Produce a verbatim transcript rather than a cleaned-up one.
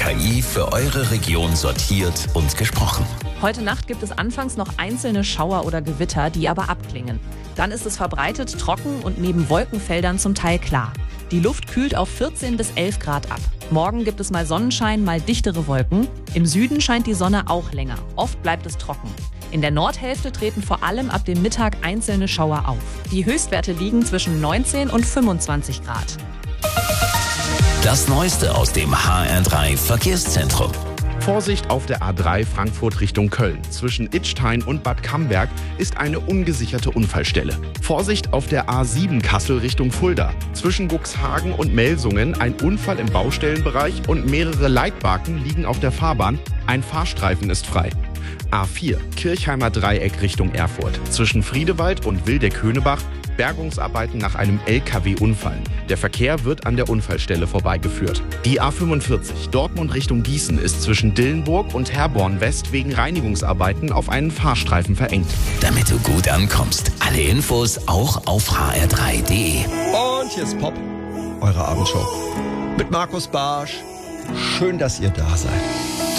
K I für eure Region sortiert und gesprochen. Heute Nacht gibt es anfangs noch einzelne Schauer oder Gewitter, die aber abklingen. Dann ist es verbreitet trocken und neben Wolkenfeldern zum Teil klar. Die Luft kühlt auf vierzehn bis elf Grad ab. Morgen gibt es mal Sonnenschein, mal dichtere Wolken. Im Süden scheint die Sonne auch länger. Oft bleibt es trocken. In der Nordhälfte treten vor allem ab dem Mittag einzelne Schauer auf. Die Höchstwerte liegen zwischen neunzehn und fünfundzwanzig Grad. Das Neueste aus dem H R drei Verkehrszentrum. Vorsicht auf der A drei Frankfurt Richtung Köln. Zwischen Idstein und Bad Camberg ist eine ungesicherte Unfallstelle. Vorsicht auf der A sieben Kassel Richtung Fulda. Zwischen Cuxhagen und Melsungen ein Unfall im Baustellenbereich und mehrere Leitbaken liegen auf der Fahrbahn. Ein Fahrstreifen ist frei. A vier Kirchheimer Dreieck Richtung Erfurt. Zwischen Friedewald und Wildeck-Höhnebach Bergungsarbeiten nach einem L K W-Unfall. Der Verkehr wird an der Unfallstelle vorbeigeführt. Die A fünfundvierzig Dortmund Richtung Gießen ist zwischen Dillenburg und Herborn West wegen Reinigungsarbeiten auf einen Fahrstreifen verengt. Damit du gut ankommst. Alle Infos auch auf h r drei punkt d e. Und hier ist Pop, eure Abendshow. Mit Markus Barsch. Schön, dass ihr da seid.